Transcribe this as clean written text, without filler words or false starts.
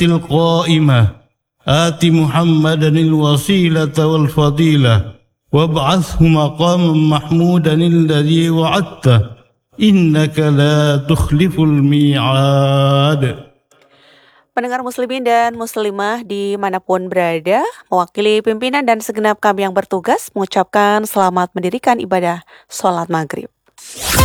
القائمة آت محمدا الوسيلة والفضيلة وابعثه مقاما محمودا الذي وعدته إنك لا تخلف الميعاد. Pendengar muslimin dan muslimah dimanapun berada, mewakili pimpinan dan segenap kami yang bertugas mengucapkan selamat mendirikan ibadah sholat maghrib.